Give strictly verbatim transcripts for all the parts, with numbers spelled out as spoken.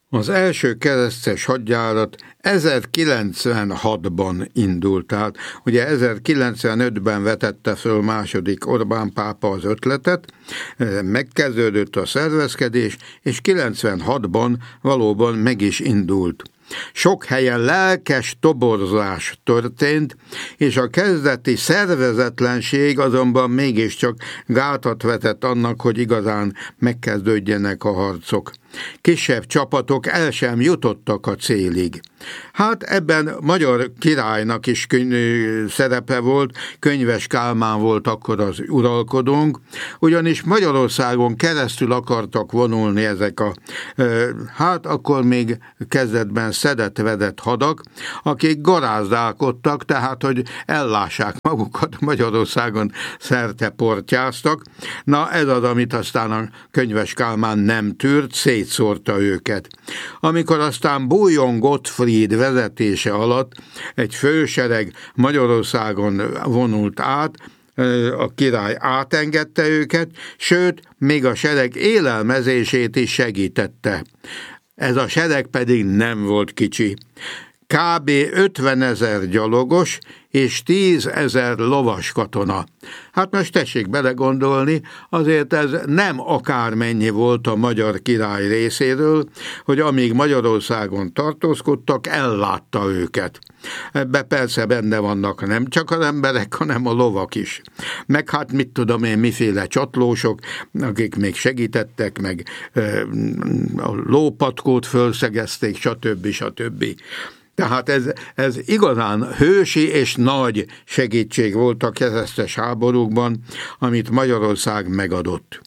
Az első keresztes hadjárat ezerkilencszázkilencvenhatban indult át. Ugye ezerkilencszázkilencvenötben vetette föl második Orbán pápa az ötletet, megkezdődött a szervezkedés, és kilencvenhatban valóban meg is indult. Sok helyen lelkes toborzás történt, és a kezdeti szervezetlenség azonban mégiscsak gátat vetett annak, hogy igazán megkezdődjenek a harcok. Kisebb csapatok el sem jutottak a célig. Hát ebben Magyar Királynak is szerepe volt, Könyves Kálmán volt akkor az uralkodónk, ugyanis Magyarországon keresztül akartak vonulni ezek a, hát akkor még kezdetben szedett-vedett hadak, akik garázdálkodtak, tehát hogy ellássák magukat, Magyarországon szerte portyáztak. Na ez az, amit aztán a Könyves Kálmán nem tűrt, szétszórta őket. Amikor aztán Bújjon Gottfried vezetése alatt egy fősereg Magyarországon vonult át, a király átengedte őket, sőt, még a sereg élelmezését is segítette. Ez a sereg pedig nem volt kicsi. Kb. ötvenezer gyalogos és tízezer lovas katona. Hát most tessék belegondolni, azért ez nem akármennyi volt a magyar király részéről, hogy amíg Magyarországon tartózkodtak, ellátta őket. Ebbe persze benne vannak nem csak az emberek, hanem a lovak is. Meg hát mit tudom én, miféle csatlósok, akik még segítettek, meg a lópatkót fölszegezték, stb. stb. Tehát ez, ez igazán hősi és nagy segítség volt a keresztes háborúkban, amit Magyarország megadott.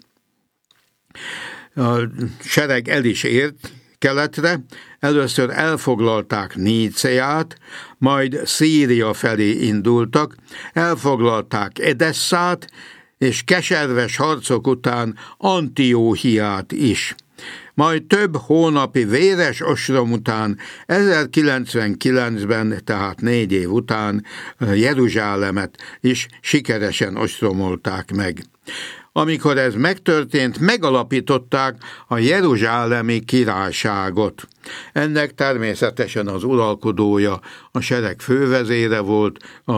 A sereg el is ért keletre, először elfoglalták Níceát, majd Szíria felé indultak, elfoglalták Edesszát, és keserves harcok után Antióhiát is. Majd több hónapi véres ostrom után, ezerkilencvenkilencben, tehát négy év után Jeruzsálemet is sikeresen ostromolták meg. Amikor ez megtörtént, megalapították a Jeruzsálemi Királyságot. Ennek természetesen az uralkodója, a sereg fővezére volt, a,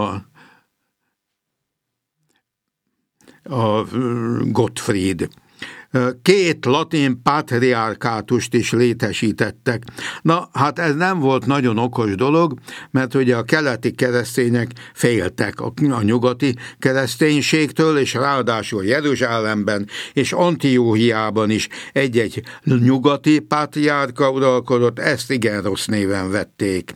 a Gottfried. Két latin patriarkátust is létesítettek. Na, hát ez nem volt nagyon okos dolog, mert ugye a keleti keresztények féltek a, a nyugati kereszténységtől, és ráadásul Jeruzsálemben és Antióhiában is egy-egy nyugati patriárka uralkodott, ezt igen rossz néven vették.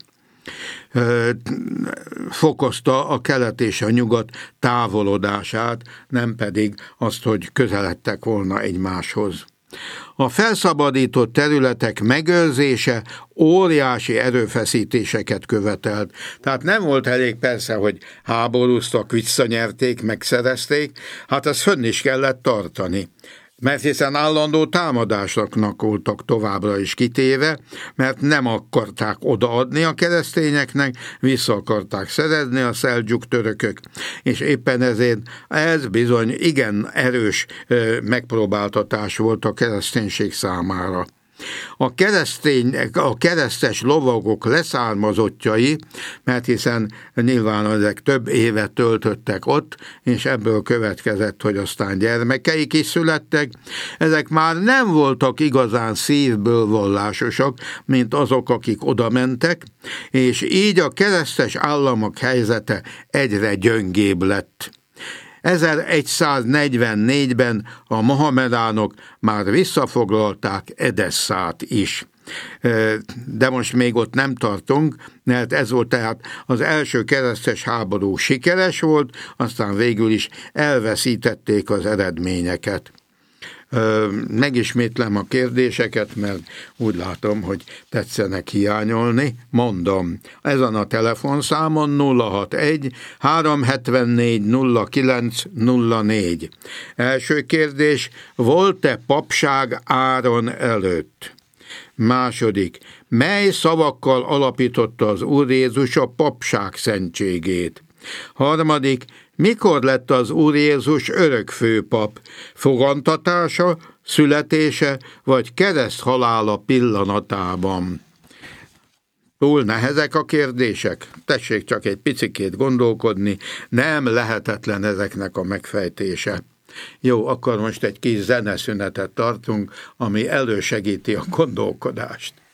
Fokozta a kelet és a nyugat távolodását, nem pedig azt, hogy közeledtek volna egymáshoz. A felszabadított területek megőrzése óriási erőfeszítéseket követelt. Tehát nem volt elég persze, hogy háborúztak, visszanyerték, megszerezték, hát azt fönn is kellett tartani. Mert hiszen állandó támadásoknak voltak továbbra is kitéve, mert nem akarták odaadni a keresztényeknek, vissza akarták szerezni a szeldzsuk törökök, és éppen ezért ez bizony igen erős megpróbáltatás volt a kereszténység számára. A, keresztény, a keresztes lovagok leszármazottjai, mert hiszen nyilván ezek több évet töltöttek ott, és ebből következett, hogy aztán gyermekeik is születtek, ezek már nem voltak igazán szívből vallásosak, mint azok, akik oda mentek, és így a keresztes államok helyzete egyre gyöngébb lett. ezerszáznegyvennégyben a mohamedánok már visszafoglalták Edesszát is. De most még ott nem tartunk, mert ez volt tehát az első keresztes háború sikeres volt, aztán végül is elveszítették az eredményeket. Megismétlem a kérdéseket, mert úgy látom, hogy tetszenek hiányolni. Mondom, ezen a telefonszámon nulla hatvanegy három hetvennégy nulla kilenc nulla négy. Első kérdés, volt-e papság Áron előtt? Második, mely szavakkal alapította az Úr Jézus a papság szentségét? Harmadik, mikor lett az Úr Jézus örökfőpap? Fogantatása, születése vagy kereszthalála pillanatában? Túl nehezek a kérdések? Tessék csak egy picikét gondolkodni, nem lehetetlen ezeknek a megfejtése. Jó, akkor most egy kis zeneszünetet tartunk, ami elősegíti a gondolkodást.